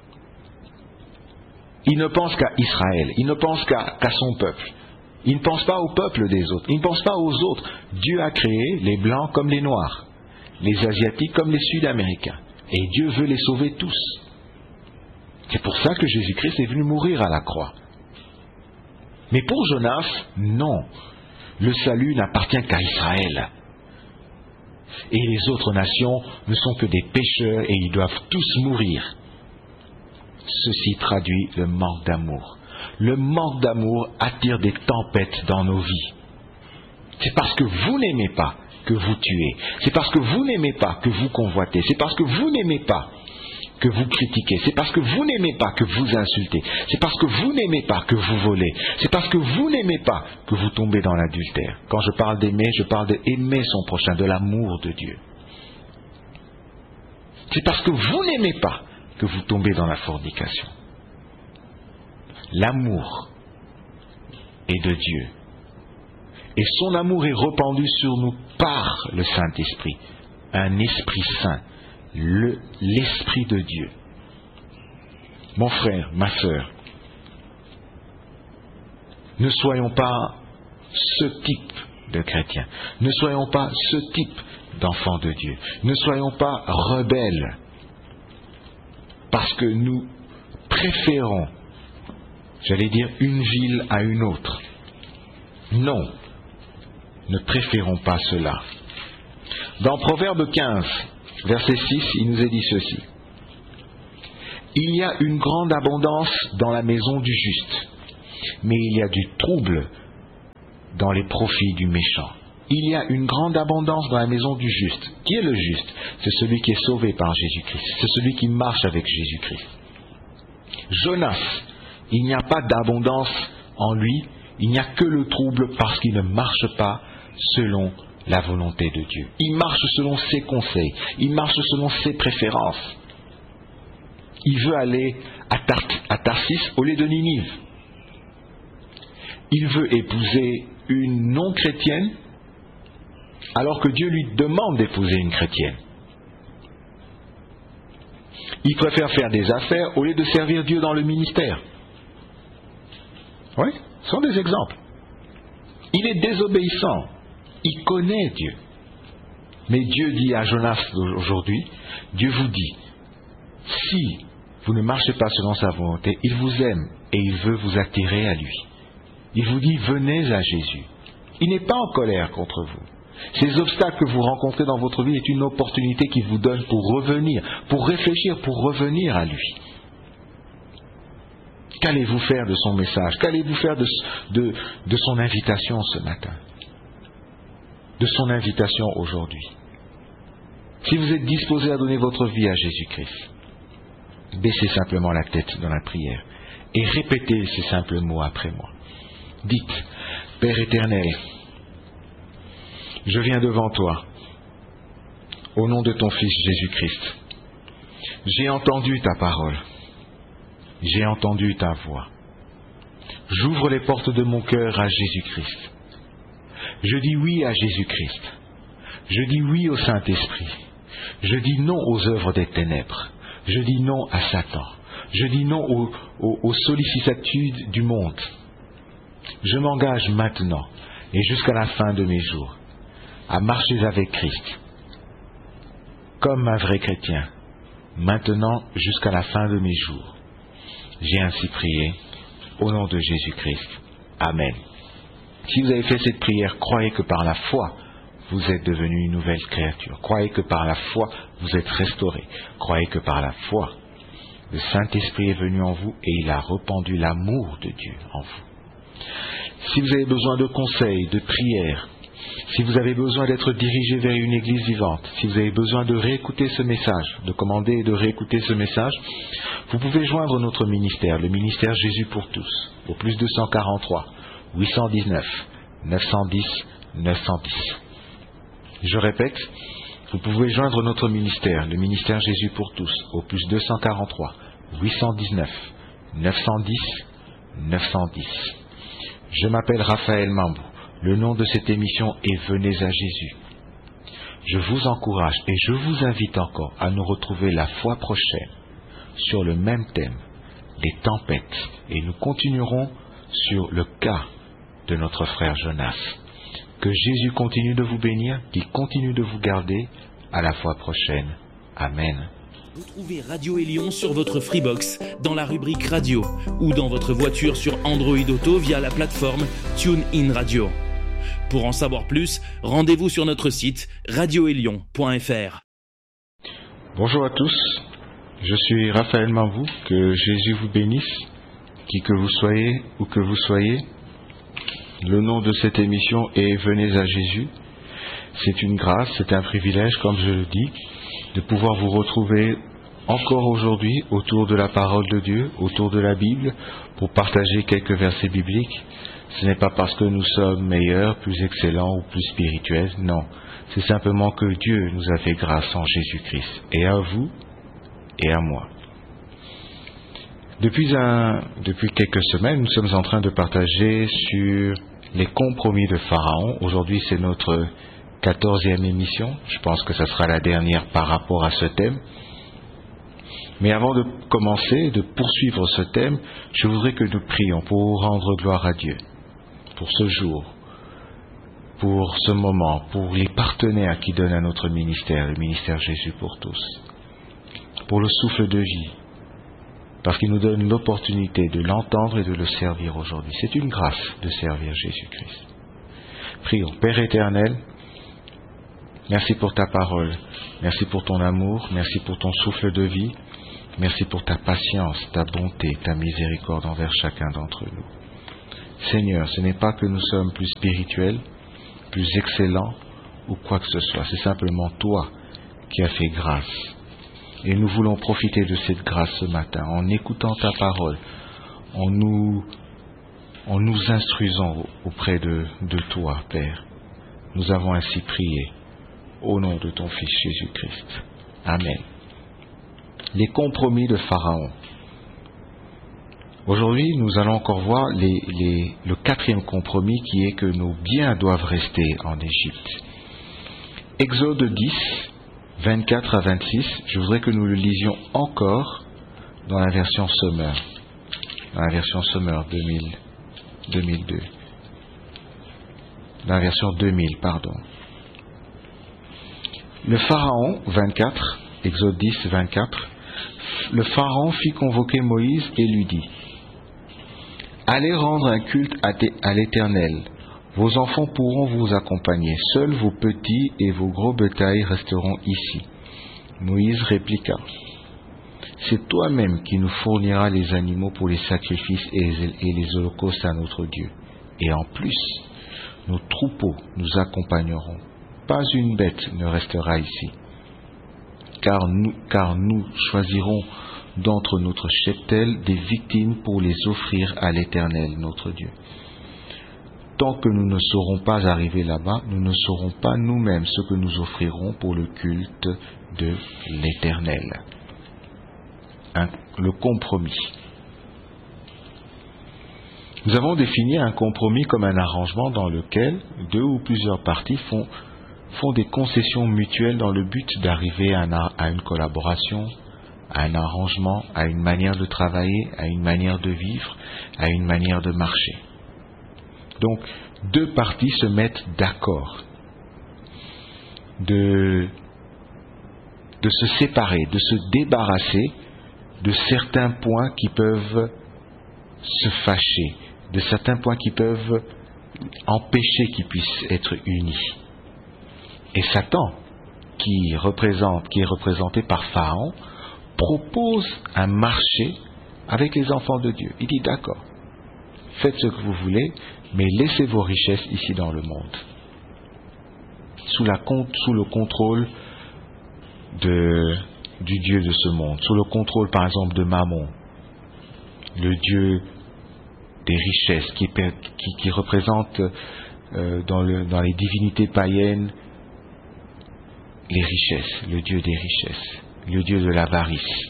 Il ne pense qu'à Israël, il ne pense qu'à, qu'à son peuple. Il ne pense pas au peuple des autres, il ne pense pas aux autres. Dieu a créé les blancs comme les noirs, les asiatiques comme les sud-américains. Et Dieu veut les sauver tous. C'est pour ça que Jésus-Christ est venu mourir à la croix. Mais pour Jonas, non. Le salut n'appartient qu'à Israël. Et les autres nations ne sont que des pécheurs et ils doivent tous mourir. Ceci traduit le manque d'amour. Le manque d'amour attire des tempêtes dans nos vies. C'est parce que vous n'aimez pas que vous tuez. C'est parce que vous n'aimez pas que vous convoitez. C'est parce que vous n'aimez pas que vous critiquez. C'est parce que vous n'aimez pas que vous insultez. C'est parce que vous n'aimez pas que vous volez. C'est parce que vous n'aimez pas que vous tombez dans l'adultère. Quand je parle d'aimer, je parle d'aimer son prochain, de l'amour de Dieu. C'est parce que vous n'aimez pas que vous tombez dans la fornication. L'amour est de Dieu. Et son amour est répandu sur nous par le Saint-Esprit. Un Esprit Saint. Le, l'Esprit de Dieu. Mon frère, ma sœur, ne soyons pas ce type de chrétiens. Ne soyons pas ce type d'enfants de Dieu. Ne soyons pas rebelles. Parce que nous préférons, j'allais dire, une ville à une autre. Non, ne préférons pas cela. Dans Proverbe quinze, verset six, il nous est dit ceci. Il y a une grande abondance dans la maison du juste, mais il y a du trouble dans les profits du méchant. Il y a une grande abondance dans la maison du juste. Qui est le juste? C'est celui qui est sauvé par Jésus-Christ. C'est celui qui marche avec Jésus-Christ. Jonas, il n'y a pas d'abondance en lui, il n'y a que le trouble parce qu'il ne marche pas selon la volonté de Dieu. Il marche selon ses conseils, il marche selon ses préférences. Il veut aller à, Tar- à Tarsis au lieu de Ninive. Il veut épouser une non-chrétienne alors que Dieu lui demande d'épouser une chrétienne. Il préfère faire des affaires au lieu de servir Dieu dans le ministère. Oui, ce sont des exemples. Il est désobéissant. Il connaît Dieu. Mais Dieu dit à Jonas aujourd'hui, Dieu vous dit, si vous ne marchez pas selon sa volonté, il vous aime et il veut vous attirer à lui. Il vous dit, venez à Jésus. Il n'est pas en colère contre vous. Ces obstacles que vous rencontrez dans votre vie est une opportunité qu'il vous donne pour revenir, pour réfléchir, pour revenir à lui. Qu'allez-vous faire de son message? Qu'allez-vous faire de, de, de son invitation ce matin? De son invitation aujourd'hui? Si vous êtes disposé à donner votre vie à Jésus-Christ, baissez simplement la tête dans la prière et répétez ces simples mots après moi. Dites, Père éternel, je viens devant toi, au nom de ton Fils Jésus-Christ. J'ai entendu ta parole, j'ai entendu ta voix. J'ouvre les portes de mon cœur à Jésus-Christ. Je dis oui à Jésus-Christ. Je dis oui au Saint-Esprit. Je dis non aux œuvres des ténèbres. Je dis non à Satan. Je dis non aux, aux, aux sollicitudes du monde. Je m'engage maintenant et jusqu'à la fin de mes jours à marcher avec Christ comme un vrai chrétien, maintenant jusqu'à la fin de mes jours. J'ai ainsi prié au nom de Jésus-Christ. Amen. Si vous avez fait cette prière, croyez que par la foi, vous êtes devenu une nouvelle créature. Croyez que par la foi, vous êtes restauré. Croyez que par la foi, le Saint-Esprit est venu en vous et il a répandu l'amour de Dieu en vous. Si vous avez besoin de conseils, de prières, si vous avez besoin d'être dirigé vers une église vivante, si vous avez besoin de réécouter ce message, de commander et de réécouter ce message, vous pouvez joindre notre ministère, le ministère Jésus pour tous, au plus deux cent quarante-trois, huit cent dix-neuf, neuf cent dix, neuf cent dix. Je répète, vous pouvez joindre notre ministère, le ministère Jésus pour tous, au plus deux cent quarante-trois, huit cent dix-neuf, neuf cent dix, neuf cent dix. Je m'appelle Raphaël Mambou. Le nom de cette émission est Venez à Jésus. Je vous encourage et je vous invite encore à nous retrouver la fois prochaine sur le même thème, les tempêtes. Et nous continuerons sur le cas de notre frère Jonas. Que Jésus continue de vous bénir, qu'il continue de vous garder. À la fois prochaine. Amen. Retrouvez Radio Élion sur votre Freebox dans la rubrique Radio ou dans votre voiture sur Android Auto via la plateforme TuneIn Radio. Pour en savoir plus, rendez-vous sur notre site radio élion point f r. Bonjour à tous, je suis Raphaël Mambou, que Jésus vous bénisse, qui que vous soyez ou que vous soyez. Le nom de cette émission est Venez à Jésus. C'est une grâce, c'est un privilège, comme je le dis, de pouvoir vous retrouver encore aujourd'hui autour de la parole de Dieu, autour de la Bible, pour partager quelques versets bibliques. Ce n'est pas parce que nous sommes meilleurs, plus excellents ou plus spirituels, non. C'est simplement que Dieu nous a fait grâce en Jésus-Christ, et à vous et à moi. Depuis, un, depuis quelques semaines, nous sommes en train de partager sur les compromis de Pharaon. Aujourd'hui, c'est notre quatorzième émission. Je pense que ce sera la dernière par rapport à ce thème. Mais avant de commencer, de poursuivre ce thème, je voudrais que nous prions pour rendre gloire à Dieu, pour ce jour, pour ce moment, pour les partenaires qui donnent à notre ministère, le ministère Jésus pour tous, pour le souffle de vie, parce qu'il nous donne l'opportunité de l'entendre et de le servir aujourd'hui. C'est une grâce de servir Jésus-Christ. Prions. Père éternel, Merci pour ta parole. Merci pour ton amour. Merci pour ton souffle de vie. Merci pour ta patience, ta bonté, ta miséricorde envers chacun d'entre nous. Seigneur, ce n'est pas que nous sommes plus spirituels, plus excellents ou quoi que ce soit. C'est simplement toi qui as fait grâce. Et nous voulons profiter de cette grâce ce matin en écoutant ta parole, en nous, en nous instruisant auprès de, de toi, Père. Nous avons ainsi prié au nom de ton Fils Jésus-Christ. Amen. Les compromis de Pharaon. Aujourd'hui, nous allons encore voir les, les, le quatrième compromis qui est que nos biens doivent rester en Égypte. Exode dix, vingt-quatre à vingt-six, je voudrais que nous le lisions encore dans la version Sommer, dans la version Sommer deux mille, deux mille deux, dans la version deux mille, pardon. Le Pharaon, vingt-quatre, Exode dix, vingt-quatre, le Pharaon fit convoquer Moïse et lui dit: allez rendre un culte à l'Éternel. Vos enfants pourront vous accompagner. Seuls vos petits et vos gros bétails resteront ici. Moïse répliqua: c'est toi-même qui nous fourniras les animaux pour les sacrifices et les holocaustes à notre Dieu. Et en plus, nos troupeaux nous accompagneront. Pas une bête ne restera ici. Car nous, car nous choisirons d'entre notre cheptel des victimes pour les offrir à l'Éternel, notre Dieu. Tant que nous ne serons pas arrivés là-bas, nous ne saurons pas nous-mêmes ce que nous offrirons pour le culte de l'Éternel. Un, le compromis. Nous avons défini un compromis comme un arrangement dans lequel deux ou plusieurs parties font, font des concessions mutuelles dans le but d'arriver à, à une collaboration, à un arrangement, à une manière de travailler, à une manière de vivre, à une manière de marcher. Donc, deux parties se mettent d'accord de, de se séparer, de se débarrasser de certains points qui peuvent se fâcher, de certains points qui peuvent empêcher qu'ils puissent être unis. Et Satan, qui représente, qui est représenté par Pharaon, propose un marché avec les enfants de Dieu. Il dit d'accord, faites ce que vous voulez, mais laissez vos richesses ici dans le monde, sous, la, sous le contrôle de, du Dieu de ce monde, sous le contrôle par exemple de Mammon, le Dieu des richesses, qui, qui, qui représente euh, dans, le, dans les divinités païennes les richesses, le Dieu des richesses, le Dieu de l'avarice.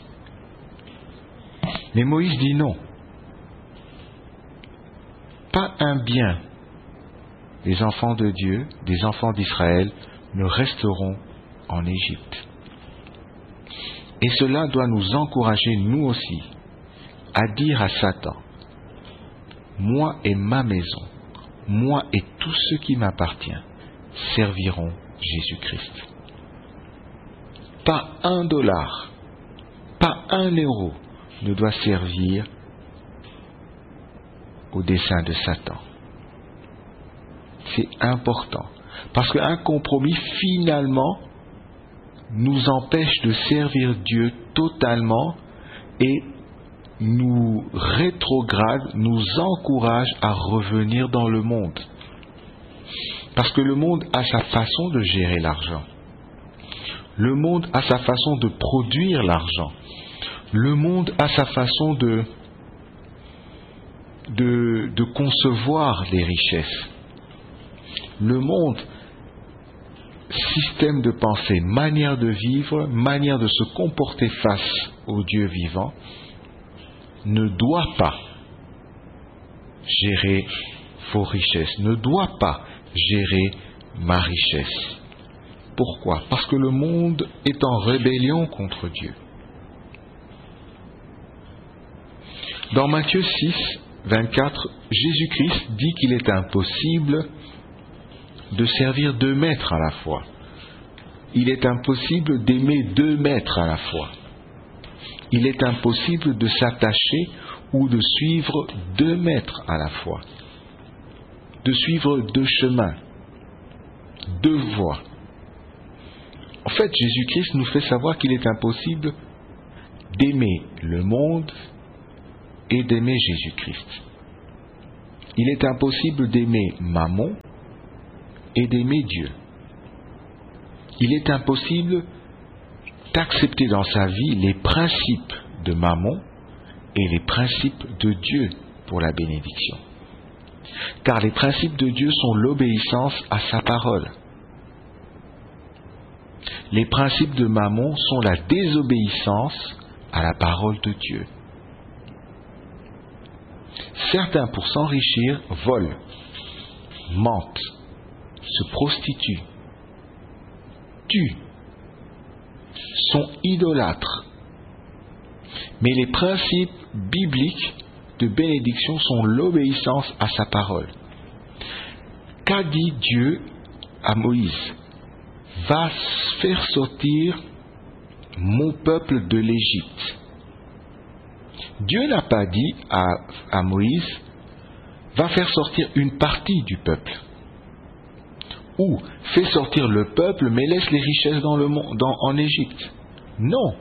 Mais Moïse dit non. Pas un bien des enfants de Dieu, des enfants d'Israël, ne resteront en Égypte. Et cela doit nous encourager, nous aussi, à dire à Satan: moi et ma maison, moi et tout ce qui m'appartient, serviront Jésus-Christ. Pas un dollar, pas un euro ne doit servir au dessein de Satan. C'est important, parce qu'un compromis finalement nous empêche de servir Dieu totalement et nous rétrograde, nous encourage à revenir dans le monde. Parce que le monde a sa façon de gérer l'argent. Le monde a sa façon de produire l'argent. Le monde a sa façon de, de, de concevoir les richesses. Le monde, système de pensée, manière de vivre, manière de se comporter face au Dieu vivant, ne doit pas gérer vos richesses, ne doit pas gérer ma richesse. Pourquoi? Parce que le monde est en rébellion contre Dieu. Dans Matthieu six, vingt-quatre, Jésus-Christ dit qu'il est impossible de servir deux maîtres à la fois. Il est impossible d'aimer deux maîtres à la fois. Il est impossible de s'attacher ou de suivre deux maîtres à la fois. De suivre deux chemins, deux voies. En fait, Jésus-Christ nous fait savoir qu'il est impossible d'aimer le monde et d'aimer Jésus-Christ. Il est impossible d'aimer Mammon et d'aimer Dieu. Il est impossible d'accepter dans sa vie les principes de Mammon et les principes de Dieu pour la bénédiction. Car les principes de Dieu sont l'obéissance à sa parole. Les principes de Mammon sont la désobéissance à la parole de Dieu. Certains, pour s'enrichir, volent, mentent, se prostituent, tuent, sont idolâtres. Mais les principes bibliques de bénédiction sont l'obéissance à sa parole. Qu'a dit Dieu à Moïse ? Va faire sortir mon peuple de l'Égypte. Dieu n'a pas dit à, à Moïse, va faire sortir une partie du peuple. Ou fais sortir le peuple, mais laisse les richesses dans le monde, dans, en Égypte. Non.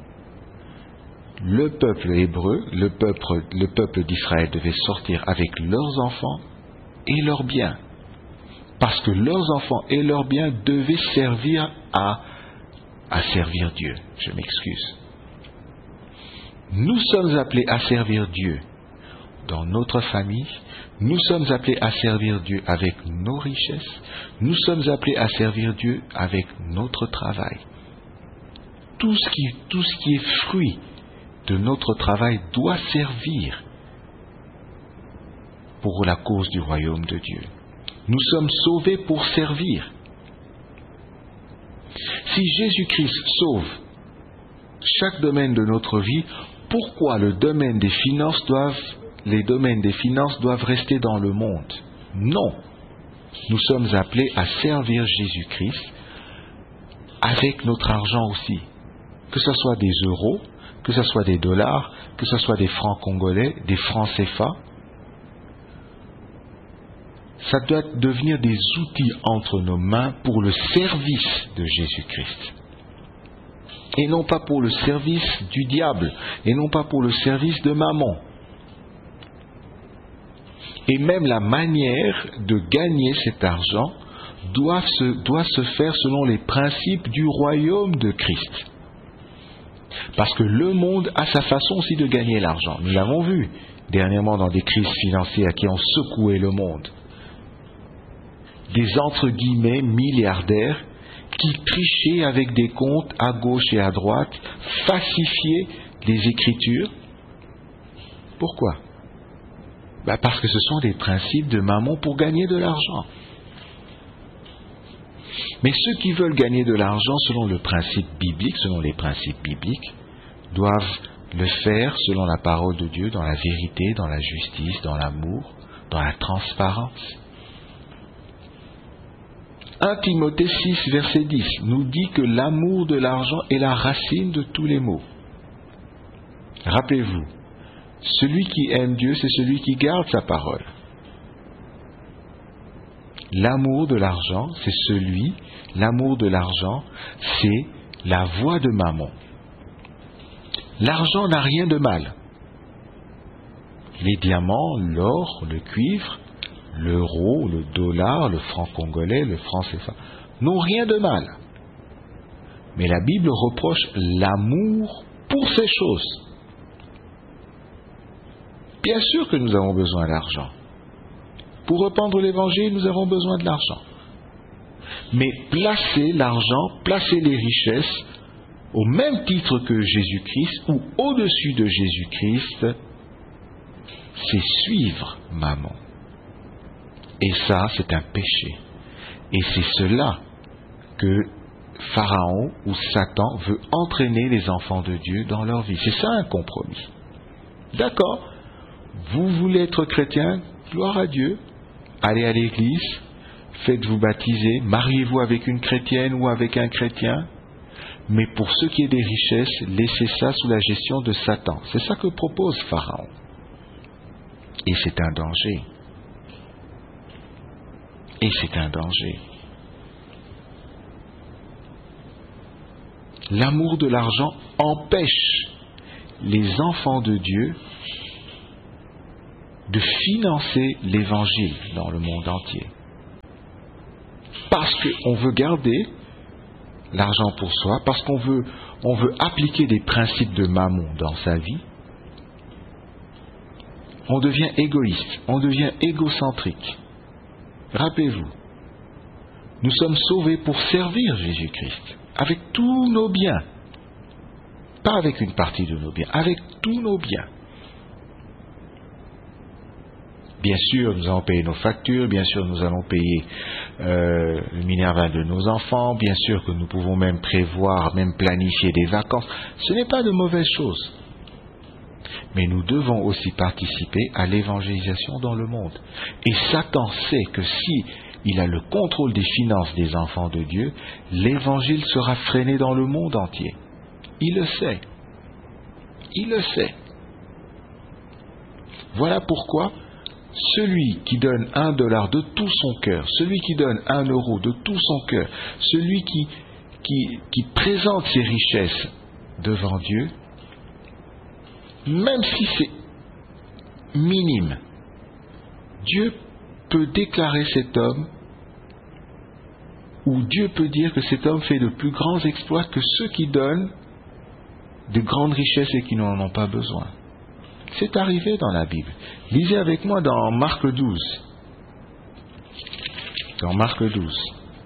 Le peuple hébreu, le peuple, le peuple d'Israël devait sortir avec leurs enfants et leurs biens. Parce que leurs enfants et leurs biens devaient servir à, à servir Dieu. Je m'excuse. Nous sommes appelés à servir Dieu dans notre famille. Nous sommes appelés à servir Dieu avec nos richesses. Nous sommes appelés à servir Dieu avec notre travail. Tout ce qui, tout ce qui est fruit de notre travail doit servir pour la cause du royaume de Dieu. Nous sommes sauvés pour servir. Si Jésus-Christ sauve chaque domaine de notre vie, pourquoi le domaine des finances doivent, les domaines des finances doivent rester dans le monde? Non. Nous sommes appelés à servir Jésus-Christ avec notre argent aussi. Que ce soit des euros, que ce soit des dollars, que ce soit des francs congolais, des francs C F A. Ça doit devenir des outils entre nos mains pour le service de Jésus-Christ. Et non pas pour le service du diable, et non pas pour le service de Mammon. Et même la manière de gagner cet argent doit se, doit se faire selon les principes du royaume de Christ. Parce que le monde a sa façon aussi de gagner l'argent. Nous l'avons vu dernièrement dans des crises financières qui ont secoué le monde. Des entre guillemets milliardaires qui trichaient avec des comptes à gauche et à droite, falsifiaient les Écritures. Pourquoi ? Ben parce que ce sont des principes de Mammon pour gagner de l'argent. Mais ceux qui veulent gagner de l'argent selon le principe biblique, selon les principes bibliques, doivent le faire selon la parole de Dieu, dans la vérité, dans la justice, dans l'amour, dans la transparence. premier Timothée six, verset dix, nous dit que l'amour de l'argent est la racine de tous les maux. Rappelez-vous, celui qui aime Dieu, c'est celui qui garde sa parole. L'amour de l'argent, c'est celui, l'amour de l'argent, c'est la voie de Mammon. L'argent n'a rien de mal. Les diamants, l'or, le cuivre, l'euro, le dollar, le franc congolais, le franc C F A, n'ont rien de mal. Mais la Bible reproche l'amour pour ces choses. Bien sûr que nous avons besoin d'argent. Pour répandre l'évangile, nous avons besoin de l'argent. Mais placer l'argent, placer les richesses au même titre que Jésus-Christ ou au-dessus de Jésus-Christ, c'est suivre Mammon. Et ça, c'est un péché. Et c'est cela que Pharaon ou Satan veut entraîner les enfants de Dieu dans leur vie. C'est ça un compromis. D'accord ? Vous voulez être chrétien, gloire à Dieu, allez à l'église, faites-vous baptiser, mariez-vous avec une chrétienne ou avec un chrétien, mais pour ce qui est des richesses, laissez ça sous la gestion de Satan. C'est ça que propose Pharaon. Et c'est un danger. Et c'est un danger. L'amour de l'argent empêche les enfants de Dieu de financer l'évangile dans le monde entier. Parce qu'on veut garder l'argent pour soi, parce qu'on veut, on veut appliquer des principes de mammon dans sa vie, on devient égoïste, on devient égocentrique. Rappelez-vous, nous sommes sauvés pour servir Jésus-Christ, avec tous nos biens. Pas avec une partie de nos biens, avec tous nos biens. Bien sûr, nous allons payer nos factures, bien sûr, nous allons payer euh, le minerval de nos enfants, bien sûr que nous pouvons même prévoir, même planifier des vacances. Ce n'est pas de mauvaises choses. Mais nous devons aussi participer à l'évangélisation dans le monde. Et Satan sait que si il a le contrôle des finances des enfants de Dieu, l'évangile sera freiné dans le monde entier. Il le sait. Il le sait. Voilà pourquoi celui qui donne un dollar de tout son cœur, celui qui donne un euro de tout son cœur, celui qui, qui, qui présente ses richesses devant Dieu, même si c'est minime, Dieu peut déclarer cet homme, ou Dieu peut dire que cet homme fait de plus grands exploits que ceux qui donnent de grandes richesses et qui n'en ont pas besoin. C'est arrivé dans la Bible. Lisez avec moi dans Marc douze. Dans Marc douze.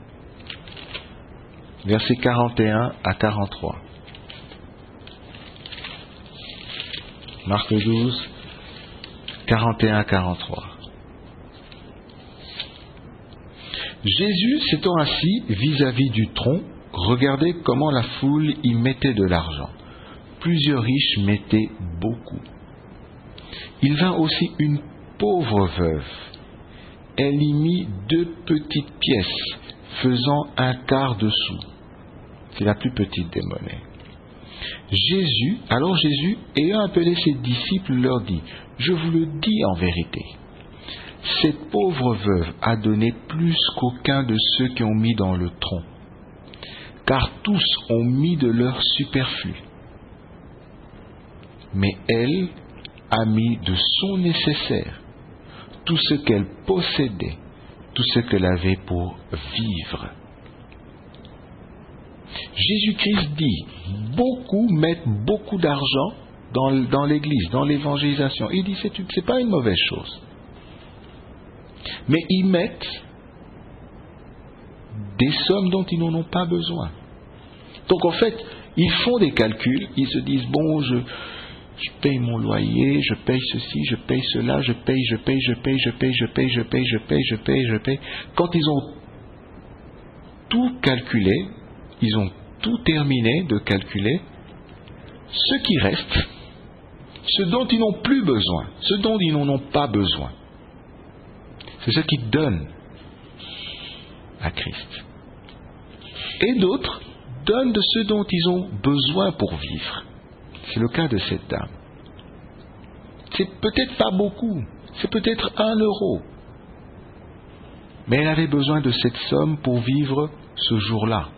Versets quarante et un à quarante-trois. Marc douze, quarante et un à quarante-trois. Jésus, s'étant assis vis-à-vis du tronc, regardait comment la foule y mettait de l'argent. Plusieurs riches mettaient beaucoup. Il vint aussi une pauvre veuve. Elle y mit deux petites pièces, faisant un quart de sou. C'est la plus petite des monnaies. Jésus, alors Jésus, ayant appelé ses disciples, leur dit, « Je vous le dis en vérité, cette pauvre veuve a donné plus qu'aucun de ceux qui ont mis dans le tronc, car tous ont mis de leur superflu. Mais elle a mis de son nécessaire, tout ce qu'elle possédait, tout ce qu'elle avait pour vivre. » Jésus-Christ dit, beaucoup mettent beaucoup d'argent dans, dans l'Église, dans l'évangélisation. Il dit, c'est, c'est pas une mauvaise chose. Mais ils mettent des sommes dont ils n'en ont pas besoin. Donc en fait, ils font des calculs, ils se disent, bon, je, je paye mon loyer, je paye ceci, je paye cela, je paye, je paye, je paye, je paye, je paye, je paye, je paye, je paye, je paye. Quand ils ont tout calculé, ils ont tout terminé de calculer, ce qui reste, ce dont ils n'ont plus besoin, ce dont ils n'en ont pas besoin, c'est ce qu'ils donnent à Christ. Et d'autres donnent de ce dont ils ont besoin pour vivre. C'est le cas de cette dame. C'est peut-être pas beaucoup, c'est peut-être un euro. Mais elle avait besoin de cette somme pour vivre ce jour-là.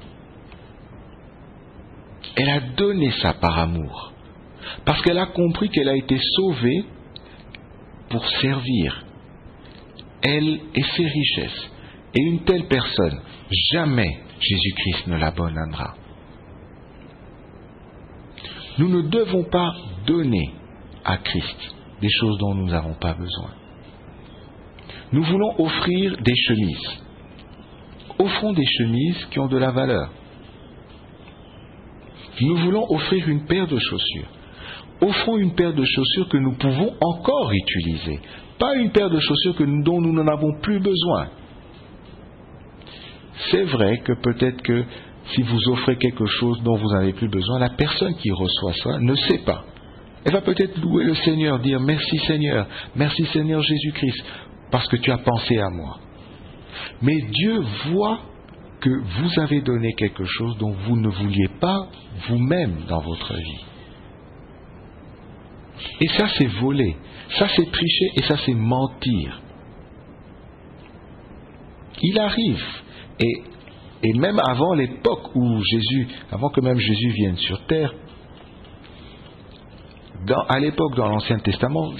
Elle a donné ça par amour, parce qu'elle a compris qu'elle a été sauvée pour servir, elle et ses richesses. Et une telle personne, jamais Jésus-Christ ne l'abandonnera. Nous ne devons pas donner à Christ des choses dont nous n'avons pas besoin. Nous voulons offrir des chemises. Offrons des chemises qui ont de la valeur. Nous voulons offrir une paire de chaussures. Offrons une paire de chaussures que nous pouvons encore utiliser. Pas une paire de chaussures que nous, dont nous n'en avons plus besoin. C'est vrai que peut-être que si vous offrez quelque chose dont vous n'avez plus besoin, la personne qui reçoit ça ne sait pas. Elle va peut-être louer le Seigneur, dire merci Seigneur, merci Seigneur Jésus-Christ, parce que tu as pensé à moi. Mais Dieu voit que vous avez donné quelque chose dont vous ne vouliez pas vous-même dans votre vie. Et ça, c'est voler. Ça, c'est tricher et ça, c'est mentir. Il arrive, et Et même avant l'époque où Jésus, avant que même Jésus vienne sur terre, dans, à l'époque dans l'Ancien Testament,